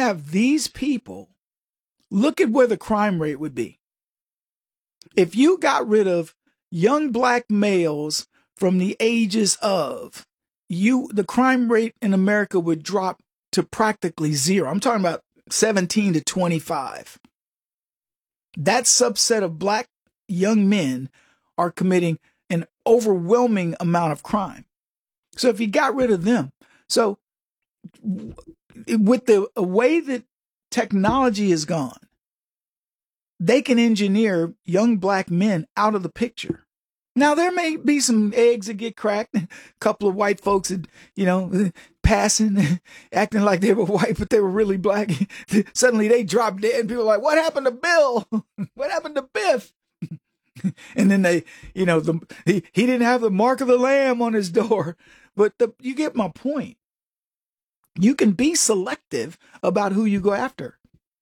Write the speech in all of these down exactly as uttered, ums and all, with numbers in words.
have these people, look at where the crime rate would be. If you got rid of young black males from the ages of, you, the crime rate in America would drop to practically zero. I'm talking about seventeen to twenty-five. That subset of black young men are committing an overwhelming amount of crime. So if you got rid of them, so with the way that technology is gone, they can engineer young black men out of the picture. Now, there may be some eggs that get cracked, a couple of white folks that, you know, passing, acting like they were white, but they were really black. Suddenly they drop dead and people are like, what happened to Bill? What happened to Biff? And then they, you know, the, he, he didn't have the mark of the lamb on his door. But the, you get my point. You can be selective about who you go after.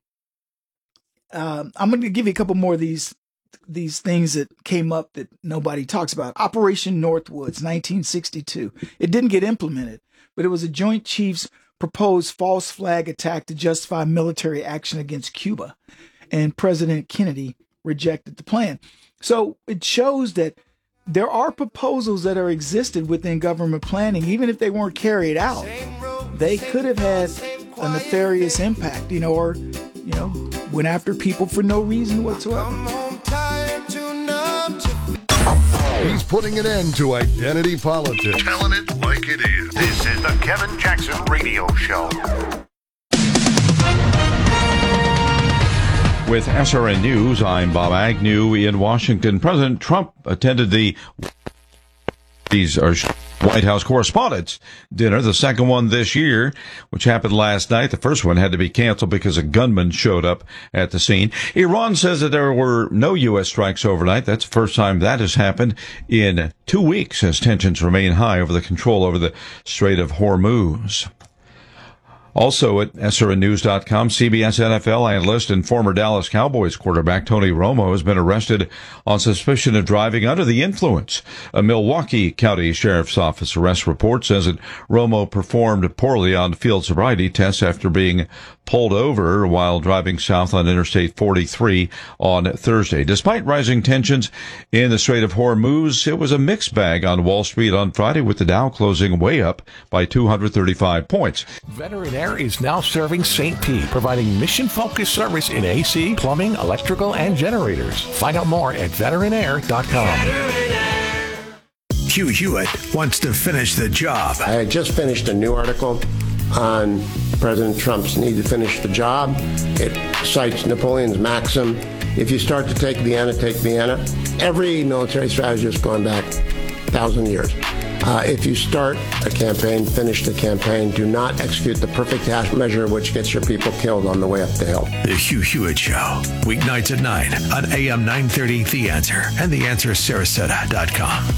Um, I'm going to give you a couple more of these these things that came up that nobody talks about. Operation Northwoods, nineteen sixty-two. It didn't get implemented, but it was a Joint Chiefs proposed false flag attack to justify military action against Cuba. And President Kennedy rejected the plan. So it shows that there are proposals that are existed within government planning, even if they weren't carried out. They could have had a nefarious impact, you know, or, you know, went after people for no reason whatsoever. He's putting an end to identity politics. Telling it like it is. This is the Kevin Jackson Radio Show. With S R N News, I'm Bob Agnew in Washington. President Trump attended the these are White House Correspondents' Dinner, the second one this year, which happened last night. The first one had to be canceled because a gunman showed up at the scene. Iran says that there were no U S strikes overnight. That's the first time that has happened in two weeks as tensions remain high over the control over the Strait of Hormuz. Also at S R N news dot com, C B S N F L analyst and former Dallas Cowboys quarterback Tony Romo has been arrested on suspicion of driving under the influence. A Milwaukee County Sheriff's Office arrest report says that Romo performed poorly on field sobriety tests after being pulled over while driving south on Interstate forty-three on Thursday. Despite rising tensions in the Strait of Hormuz, it was a mixed bag on Wall Street on Friday, with the Dow closing way up by two hundred thirty-five points. Veteran Air is now serving Saint Pete, providing mission-focused service in A C, plumbing, electrical, and generators. Find out more at veteran air dot com. Hugh Hewitt wants to finish the job. I had just finished a new article on President Trump's need to finish the job. It cites Napoleon's maxim, if you start to take Vienna, take Vienna. Every military strategist going back a thousand years. Uh, if you start a campaign, finish the campaign. Do not execute the perfect half measure which gets your people killed on the way up the hill. The Hugh Hewitt Show, weeknights at nine on A M nine thirty The Answer and the answer sarasota dot com.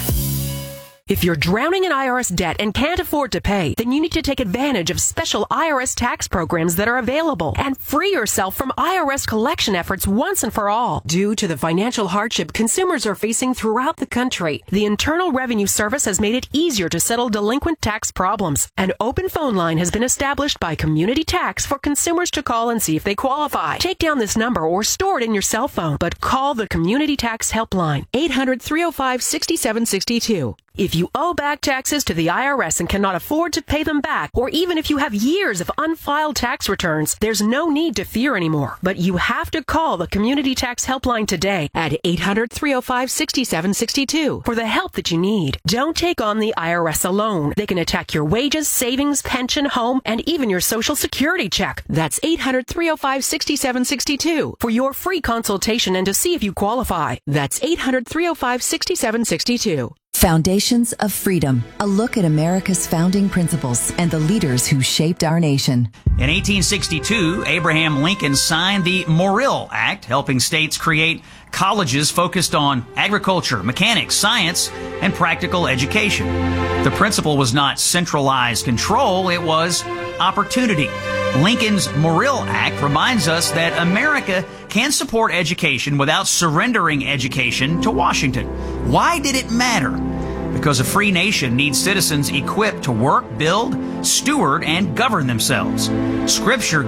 If you're drowning in I R S debt and can't afford to pay, then you need to take advantage of special I R S tax programs that are available and free yourself from I R S collection efforts once and for all. Due to the financial hardship consumers are facing throughout the country, the Internal Revenue Service has made it easier to settle delinquent tax problems. An open phone line has been established by Community Tax for consumers to call and see if they qualify. Take down this number or store it in your cell phone, but call the Community Tax Helpline, eight hundred, three oh five, six seven six two. If you owe back taxes to the I R S and cannot afford to pay them back, or even if you have years of unfiled tax returns, there's no need to fear anymore. But you have to call the Community Tax Helpline today at eight hundred, three oh five, six seven six two for the help that you need. Don't take on the I R S alone. They can attack your wages, savings, pension, home, and even your Social Security check. That's eight hundred, three oh five, six seven six two for your free consultation and to see if you qualify. That's eight hundred, three oh five, six seven six two. Foundations of Freedom, a look at America's founding principles and the leaders who shaped our nation. In eighteen sixty-two, Abraham Lincoln signed the Morrill Act, helping states create colleges focused on agriculture, mechanics, science, and practical education. The principle was not centralized control, it was opportunity. Lincoln's Morrill Act reminds us that America can support education without surrendering education to Washington. Why did it matter? Because a free nation needs citizens equipped to work, build, steward, and govern themselves. Scripture